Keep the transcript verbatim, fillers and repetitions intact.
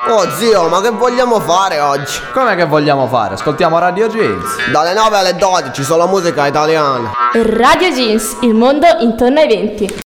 Oh zio, ma che vogliamo fare oggi? Come che vogliamo fare? Ascoltiamo Radio Jeans. Dalle nove alle dodici, solo musica italiana. Radio Jeans, il mondo intorno ai venti.